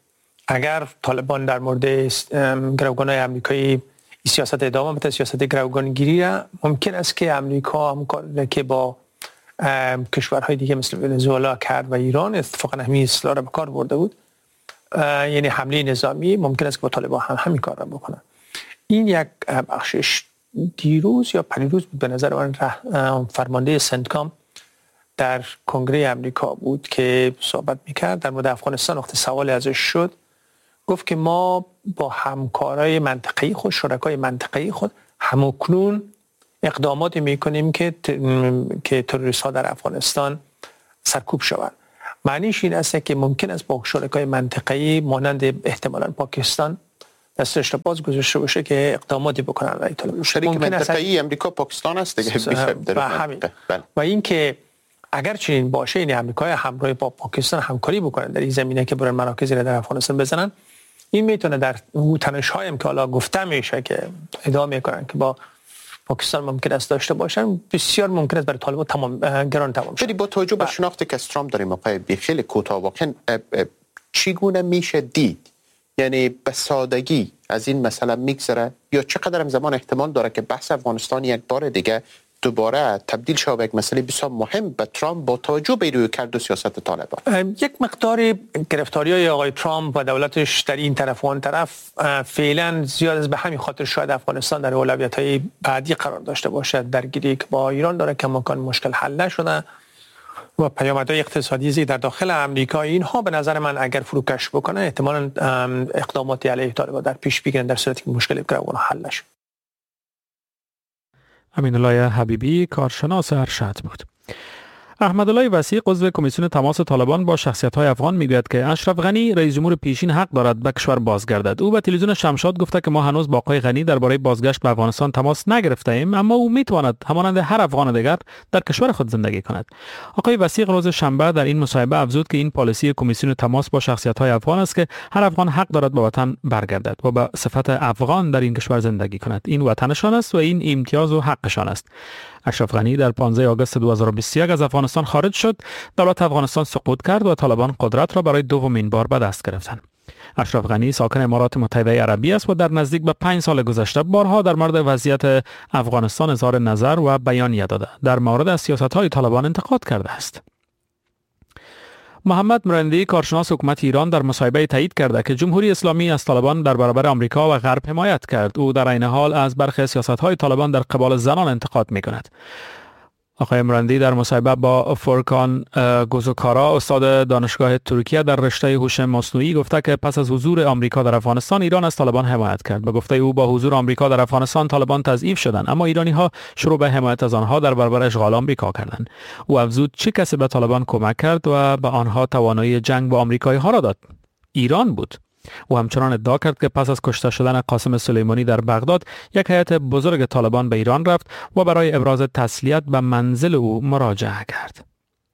اگر طالبان در مورد گروگان‌های آمریکایی سیاست ادامه بده، سیاست گروگانگیری را، ممکن است که آمریکا همکاری که با کشورهای دیگه مثل ونزوئلا کرد و ایران، اتفاقا همین اصطلاح را به کار برده بود، یعنی حمله نظامی، ممکن است که با طالبان هم همین کار را بکنن. این یک بخشش. دیروز یا پریروز به نظر من فرمانده سنتکام در کنگره آمریکا بود که صحبت میکرد در مورد افغانستان. وقتی سوال ازش شد گفت که ما با همکارای منطقه‌ای خود، شرکای منطقه‌ای خود همکنون اقداماتی میکنیم که تروریست ها در افغانستان سرکوب شوند. معنیش این است که ممکن است با شرکای منطقه‌ای مانند احتمالاً پاکستان دستش را باز گذاشته باشه که اقداماتی بکنن علیه طالبان. شریک منطقه‌ای امریکا پاکستان است دیگه. و این که اگر چنین باشه، این امریکای همراه با پاکستان همکاری بکنن در این زمینه که برای مراکزی را در افغانستان بزنن، این میتونه در تنش‌هایی که حالا گفته میشه که ادامه میکنن که با پاکستان ممکن است داشته باشن، بسیار ممکن است برای طالبان گران تمام شد. با توجه به شناختی که از ترامپ داریم آقای بی، خیلی کوتاه واقعا چگونه میشه دید، یعنی به سادگی از این مسئله میگذره یا چقدر هم زمان احتمال داره که بحث افغانستان یک بار دیگه دوباره تبدیل شود به یک مسئله بسیار مهم به ترامپ با توجه به رویکرد و سیاست طالبان؟ یک مقدار گرفتاری‌های آقای ترامپ و دولتش در این طرف و آن طرف فعلا زیاد از به همین خاطر شاید افغانستان در اولویت‌های بعدی قرار داشته باشد. درگیری که با ایران داره که ممکن مشکل حل نشده و پیامدهای اقتصادی در داخل آمریکا، اینها به نظر من اگر فروکش بکنه احتمالاً اقداماتی علیه طالبان در پیش بگیرن در صورتی که مشکل گروگان حل نشه. امین‌الله حبیبی، کارشناس ارشد بود. احمدالله وصی، عضو کمیسیون تماس طالبان با شخصیت‌های افغان، میگوید که اشرف غنی رئیس جمهور پیشین حق دارد به کشور بازگردد. او به تلویزیون شمشاد گفته که ما هنوز با آقای غنی درباره بازگشت به افغانستان تماس نگرفته ایم، اما او میتواند همانند هر افغان دیگر در کشور خود زندگی کند. آقای وصی روز شنبه در این مصاحبه افزود که این پالیسی کمیسیون تماس با شخصیت‌های افغان است که هر افغان حق دارد به وطن برگردد و به صفت افغان در این کشور زندگی کند. این وطنشان است و این امتیاز و حقشان است. اشرف غنی در 15 آگوست 2021 از افغانستان خارج شد. دولت افغانستان سقوط کرد و طالبان قدرت را برای دومین بار به دست گرفتند. اشرف غنی ساکن امارات متحده عربی است و در نزدیک به 5 سال گذشته بارها در مورد وضعیت افغانستان اظهار نظر و بیانیه داده. در مورد سیاست‌های طالبان انتقاد کرده است. محمد مرندی، کارشناس حکومت ایران، در مصاحبه تایید کرده که جمهوری اسلامی از طالبان در برابر آمریکا و غرب حمایت کرد. او در عین حال از برخی سیاست‌های طالبان در قبال زنان انتقاد می‌کند. آقای مرندی در مصاحبه با فورکان گوزوکارا، استاد دانشگاه ترکیه در رشته هوش مصنوعی، گفته که پس از حضور آمریکا در افغانستان، ایران از طالبان حمایت کرد. به گفته او با حضور آمریکا در افغانستان طالبان تضعیف شدند، اما ایرانی‌ها شروع به حمایت از آنها در برابر اشغال آمریکا کردند. او افزود چه کسی به طالبان کمک کرد و به آنها توانایی جنگ با آمریکایی‌ها را داد؟ ایران بود. او همچنان ادعا کرد که پس از کشته شدن قاسم سلیمانی در بغداد، یک هیئت بزرگ طالبان به ایران رفت و برای ابراز تسلیت به منزل او مراجعه کرد.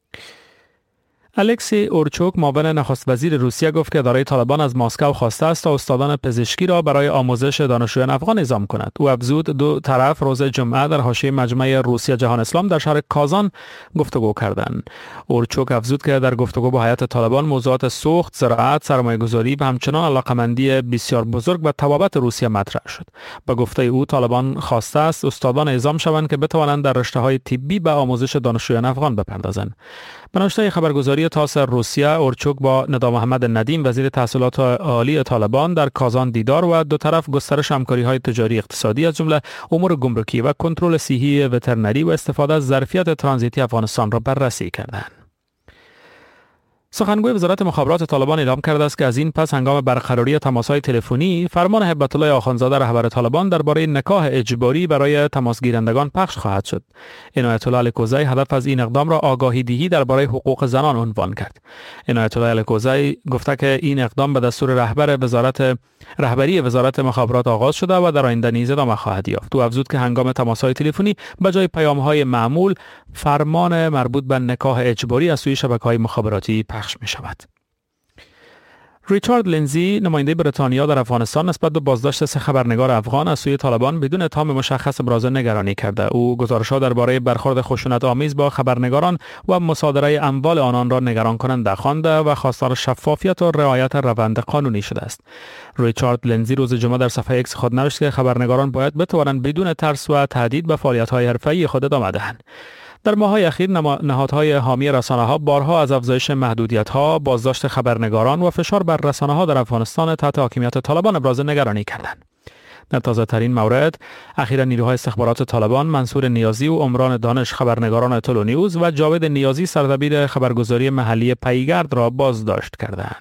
الکسی اورچوک، معاون نخست وزیر روسیه، گفت که اداره طالبان از مسکو خواسته است تا استادان پزشکی را برای آموزش دانشجویان افغان اعزام کند. او افزود دو طرف روز جمعه در حاشیه مجمع روسیه جهان اسلام در شهر کازان گفتگو کردند. اورچوک افزود که در گفتگو با هیئت طالبان موضوعات سوخت، زراعت، سرمایه‌گذاری و همچنان علاقمندی بسیار بزرگ به توابط روسیه مطرح شد. به گفته او طالبان خواسته است استادان اعزام شوند که بتوانند در رشته‌های طبی به آموزش دانشجویان افغان بپردازند. به نشریه خبرگزاری تاس روسیه، اورچوک با ندا محمد ندیم، وزیر تحصیلات عالی طالبان، در کازان دیدار و دو طرف گسترش همکاری‌های تجاری اقتصادی از جمله امور گمرکی و کنترل صحی وترنری و استفاده از ظرفیت ترانزیتی افغانستان را بررسی کردند. سخنگوی وزارت مخابرات طالبان اعلام کرده است که از این پس هنگام برقراری تماس‌های تلفنی، فرمان هیبت الله آخوندزاده رهبر طالبان درباره نکاح اجباری برای تماسگیرندگان پخش خواهد شد. عنایت الله الکوزی هدف از این اقدام را آگاهی دهی درباره حقوق زنان عنوان کرد. عنایت الله الکوزی گفته که این اقدام به دستور رهبری وزارت مخابرات آغاز شده و در آینده نیز ادامه خواهد یافت. او افزود که هنگام تماس‌های تلفنی به جای پیام‌های معمول، فرمان مربوط به نکاح اجباری از سوی شبکه‌های مخابراتی پخش می شود. ریچارد لینزی نماینده بریتانیا در افغانستان نسبت به بازداشت 3 خبرنگار افغان از سوی طالبان بدون اتهام مشخص ابراز نگرانی کرده. او گزارش‌ها درباره برخورد خشونت‌آمیز با خبرنگاران و مصادره اموال آنان را نگران کننده خوانده و خواستار شفافیت و رعایت روند قانونی شده است. ریچارد لینزی روز جمعه در صفحه ایکس خود نوشت که خبرنگاران باید بتوانند بدون ترس و تهدید به فعالیت‌های حرفه‌ای خود ادامه دهند. در ماه‌های اخیر نهادهای حامی رسانه‌ها بارها از افزایش محدودیت‌ها، بازداشت خبرنگاران و فشار بر رسانه‌ها در افغانستان تحت حاکمیت طالبان ابراز نگرانی کردند. در تازه‌ترین مورد، اخیراً نیروهای استخبارات طالبان منصور نیازی و عمران دانش خبرنگاران تلو نیوز و جاوید نیازی سردبیر خبرگزاری محلی پیگرد را بازداشت کردند.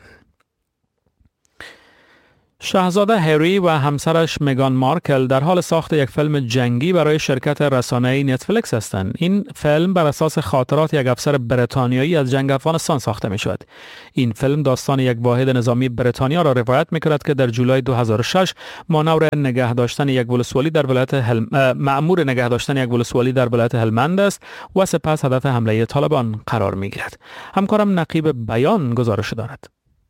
شاهزاده هری و همسرش مگان مارکل در حال ساخت یک فیلم جنگی برای شرکت رسانه‌ای نتفلیکس هستند. این فیلم بر اساس خاطرات یک افسر بریتانیایی از جنگ افغانستان ساخته می شود. این فیلم داستان یک واحد نظامی بریتانیا را روایت می کند که در جولای 2006 مانور نگه داشتن یک ولسوالی در ولایت مأمور نگه داشتن یک ولسوالی در ولایت هلمند است و سپس هدف حمله طالبان قرار می گیرد. همکارم نقیب بیان گزارش دارد.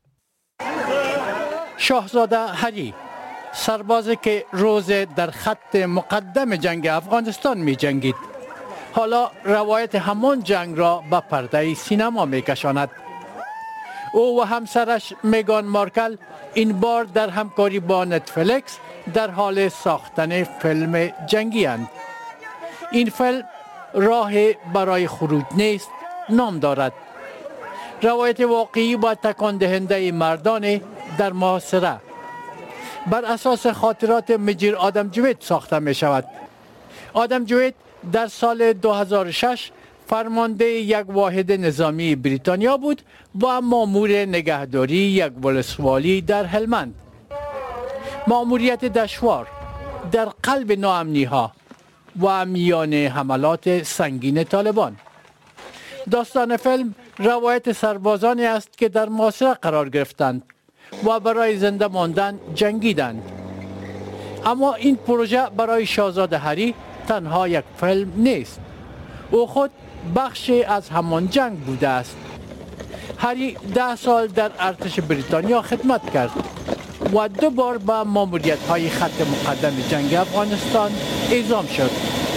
شاهزاده هری، سربازی که روز در خط مقدم جنگ افغانستان می جنگید، حالا روایت همان جنگ را به پرده سینما می کشاند. او و همسرش مگان مارکل این بار در همکاری با نتفلیکس در حال ساختن فیلم جنگی اند. این فیلم راه برای خروج نیست نام دارد. روایت واقعی و تکان دهنده مردان در محاصره بر اساس خاطرات مجیر آدم جوید ساخته می شود. آدم جوید در سال 2006 فرمانده یک واحد نظامی بریتانیا بود و مأمور نگهداری یک ولسوالی در هلمند. مأموریت دشوار در قلب ناامنی ها و میان حملات سنگین طالبان. داستان فیلم روایت سربازانی است که در محاصره قرار گرفتند و برای زنده ماندن جنگیدند. اما این پروژه برای شاهزاده هری تنها یک فیلم نیست. او خود بخشی از همان جنگ بوده است. هری 10 سال در ارتش بریتانیا خدمت کرد و 2 بار به ماموریت‌های خط مقدم جنگ افغانستان اعزام شد.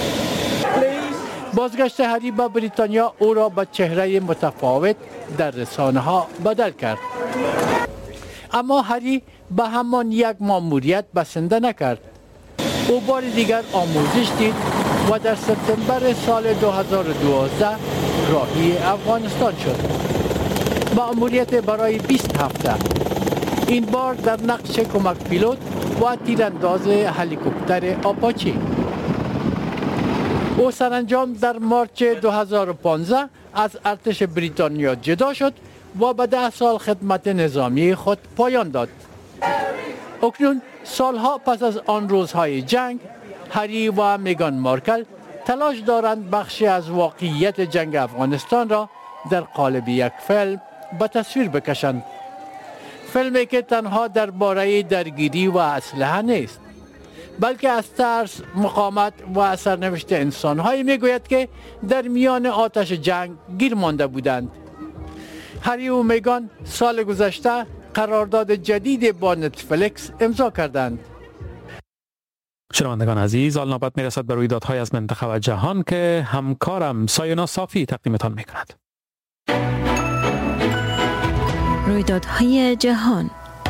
بازگشت هری به بریتانیا او را به چهره متفاوت در رسانه‌ها بدل کرد. اما هری به همان یک ماموریت بسنده نکرد. او بار دیگر آموزش دید و در سپتامبر سال 2012 راهی افغانستان شد. ماموریت برای 20 هفته. این بار در نقش کمک پیلوت و تیرانداز هلیکوپتر آپاچی. او سرانجام در مارچ 2015 از ارتش بریتانیا جدا شد و به 10 سال خدمت نظامی خود پایان داد. اکنون سالها پس از آن روزهای جنگ، هری و مگان مارکل تلاش دارند بخشی از واقعیت جنگ افغانستان را در قالب یک فیلم به تصویر بکشند. فیلمی که تنها درباره درگیری و اسلحه نیست، بلکه از ترس، مقاومت و سرنوشت انسان‌هایی میگوید که در میان آتش جنگ گیر مانده بودند. هری و مگان سال گذشته قرارداد جدید با نتفلیکس امضا کردند. شنوندگان عزیز، حال نوبت میرسد به رویدادهای از منطقه و جهان که همکارم ساینا صافی تقدیمتان میکند. رویدادهای جهان.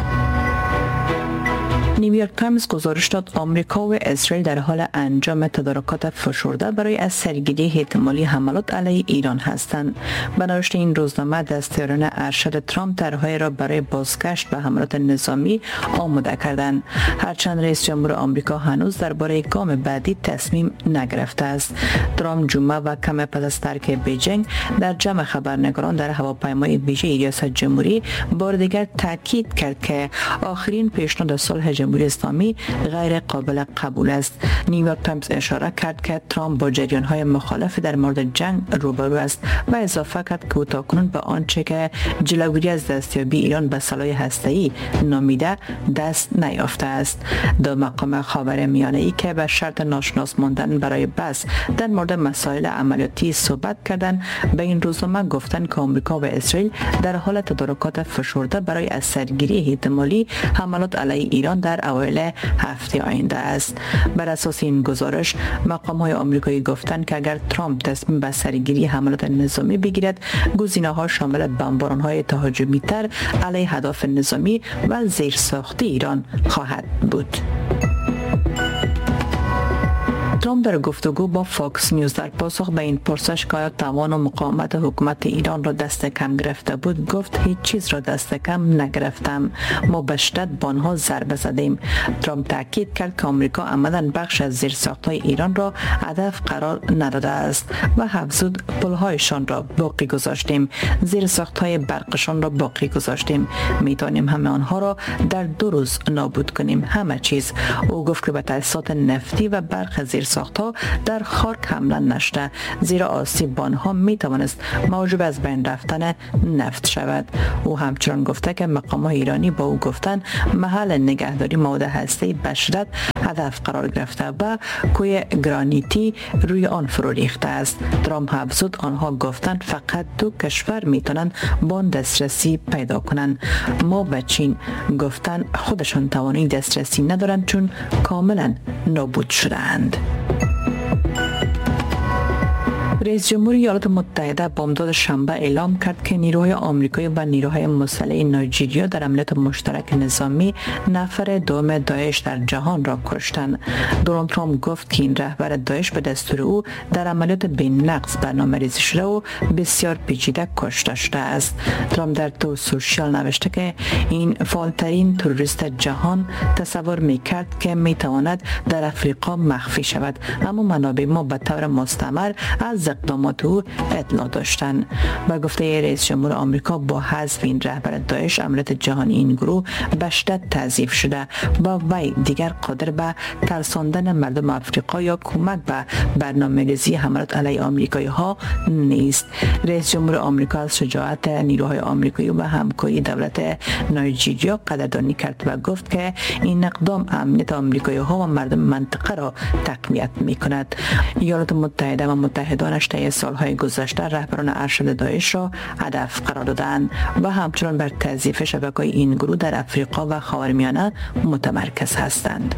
نیویورک تایمز گزارش داد آمریکا و اسرائیل در حال انجام تدارکات فشرده برای از سرگیری احتمالی حملات علیه ایران هستند. به نوشته این روزنامه دستیاران ارشد ترامپ طرح‌های را برای بازگشت به حملات نظامی آماده کردند، هرچند رئیس جمهور آمریکا هنوز درباره گام بعدی تصمیم نگرفته است. ترامپ جمعه و کم پس از ترک بیجینگ در جمع خبرنگاران در هواپیمای ویژه ریاست جمهوری بار دیگر تاکید کرد که آخرین پیشنهاد صلح جمهوری اسلامی غیر قابل قبول است. نیویورک تایمز اشاره کرد که ترامپ با جریان‌های مخالف در مورد جنگ روبرو است و اضافه کرد که او تاکنون به آنچه که جلوگیری از دستیابی ایران به سلاح هسته‌ای نامیده دست نیافته است. دو مقام خاورمیانه‌ای که به شرط ناشناس ماندن برای بحث در مورد مسائل عملیاتی صحبت کردند به این روزنامه گفتند که آمریکا و اسرائیل در حال تدارکات فشرده برای از سرگیری احتمالی حملات علیه ایران در اوایل هفته آینده است. بر اساس این گزارش مقام‌های آمریکایی گفتند که اگر ترامپ تصمیم به سرگیری حملات نظامی بگیرد، گزینه‌ها شامل بمباران‌های تهاجمی‌تر علیه اهداف نظامی و زیرساختی ایران خواهد بود. ترامپ در گفتگو با فاکس نیوز در پاسخ به این پرسش که آیا توان و مقاومت حکومت ایران را دست کم گرفته بود گفت هیچ چیز را دست کم نگرفتم، ما به شدت به آنها ضربه زدیم. ترامپ تاکید کرد که آمریکا عمداً بخش از زیرساخت‌های ایران را هدف قرار نداده است و افزود پل‌هایشان را باقی گذاشتیم، زیرساخت‌های برقشان را باقی گذاشتیم، میتوانیم همه آنها را در 2 روز نابود کنیم، همه چیز. او گفت که به تأسیسات نفتی و برق زیرساخت‌ها در خاک حمله نشده، زیرا آسیب به آنها میتوانست موجب از بین رفتن نفت شود. او همچنان گفته که مقام‌های ایرانی با او گفتند محل نگهداری مواد هسته‌ای به شدت هدف قرار گرفته و کوه گرانیتی روی آن فرو ریخته است. ترامپ افزود آنها گفتند فقط 2 کشور میتونند با آن دسترسی پیدا کنند. ما به چین گفتند خودشان توانایی دسترسی ندارند چون کاملا نابود شدند. رئیس جمهور ایالات متحده بامداد شنبه اعلام کرد که نیروهای آمریکایی و نیروهای مسلح نایجیریا در عملیات مشترک نظامی نفر دوم داعش در جهان را کشتند. دونالد ترامپ گفت که این رهبر داعش به دستور او در عملیات بی‌نقص برنامه‌ریزی شده و بسیار پیچیده کشته شده است. ترامپ در تو سوشیال نوشته که این فعالترین تروریست جهان تصور می‌کرد که می‌تواند در افریقا مخفی شود، اما منابع ما به طور مستمر از اقدامات او اطلاع داشتند. با گفته رئیس جمهور آمریکا با حذف این رهبر داعش عملیات جهانی این گروه به شدت تضعیف شده و وی دیگر قادر به ترساندن مردم افریقا یا کمک به برنامه‌ریزی حملات علیه آمریکایی ها نیست. رئیس جمهور آمریکا از شجاعت نیروهای آمریکایی و همکاری دولت نایجیریا قدردانی کرد و گفت که این اقدام امنیت آمریکایی ها و مردم منطقه را تقویت می‌کند. ایالات متحده و متحدانش طی سالهای گذشته رهبران ارشد داعش را هدف قرار دادند و همچنان بر تضعیف شبکه‌های این گروه در افریقا و خاورمیانه متمرکز هستند.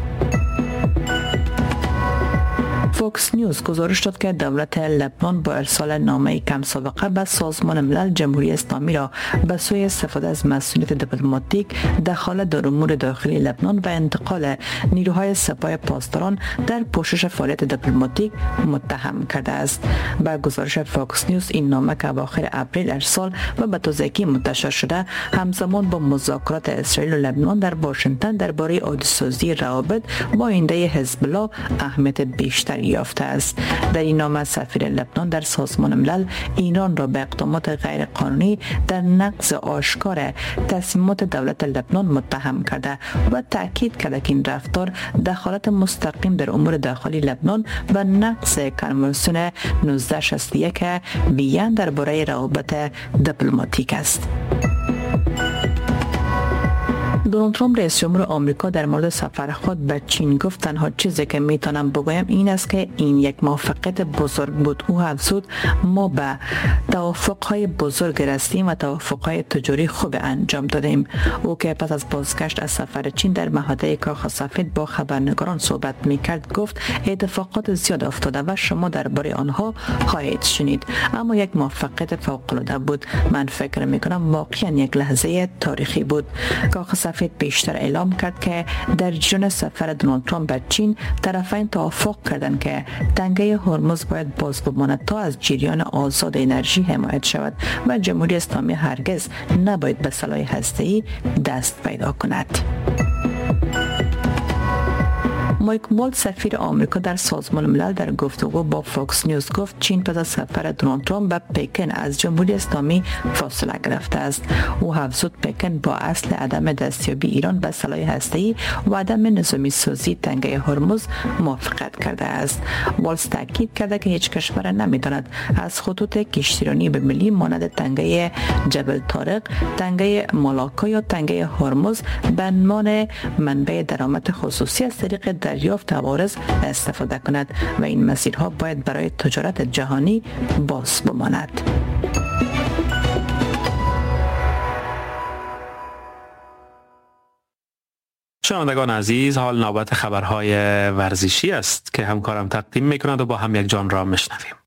فاکس نیوز گزارش داد که دولت لبنان با ارسال نامه کم سابقه به سازمان ملل جمهوری اسلامی را به سوی استفاده از مسئولیت دیپلماتیک دخالت در امور داخلی لبنان و انتقال نیروهای سپاه پاسداران در پوشش فعالیت دیپلماتیک متهم کرده است. با گزارش فاکس نیوز این نامه که اواخر اپریل ارسال و به تازگی منتشر شده همزمان با مذاکرات اسرائیل و لبنان در واشنگتن درباره عادی‌سازی روابط با آینده حزب الله اهمیت بیشتری یافته است. در این نامه سفیر لبنان در سازمان ملل ایران را به اقدامات غیر قانونی در نقض آشکار تصمیمات دولت لبنان متهم کرده و تاکید کرده که این رفتار دخالت مستقیم در امور داخلی لبنان و نقض کنوانسیون 1961 وین درباره روابط دیپلماتیک است. دونالد ترامپ رئیس جمهور آمریکا در مورد سفر خود به چین گفت تنها چیزی که میتونم بگویم این است که این یک موفقیت بزرگ بود. او افزود ما به توافق‌های بزرگ رسیدیم و توافق‌های تجاری خوب انجام دادیم. او که پس از بازگشت از سفر چین در محوطه کاخ سفید با خبرنگاران صحبت میکرد گفت اتفاقات زیاد افتاده و شما درباره آنها خواهید شنید، اما یک موفقیت فوق‌العاده بود. من فکر میکنم واقعا یک لحظه تاریخی بود. کاخ سفید پیشتر اعلام کرد که در جریان سفر دونالد ترامپ به چین طرفین توافق کردند که تنگه هرمز باید باز بماند تا از جریان آزاد انرژی حمایت شود و جمهوری اسلامی هرگز نباید به سلاح هسته‌ای دست پیدا کند. مایک والتز سفیر آمریکا در سازمان ملل در گفتگو با فاکس نیوز گفت چین پس از سفر دونالد ترامپ به پکن از جمهوری اسلامی فاصله گرفته است. او افزود پکن با اصل عدم دستیابی ایران به سلاح هسته‌ای و عدم نظامی سازی تنگه هرمز موافقت کرده است. والتز تاکید کرده که هیچ کشور نمی‌تواند از خطوط کشتیرانی به ملی مانند تنگه جبل طارق، تنگه مالاکا یا تنگه هرمز به عنوان منبع درآمد خصوصی از طریق دریافت عوارض استفاده کند و این مسیرها باید برای تجارت جهانی باز بماند. شنوندگان عزیز، حال نوبت خبرهای ورزشی است که همکارم تقدیم می‌کند و با هم یک جان را میشنویم.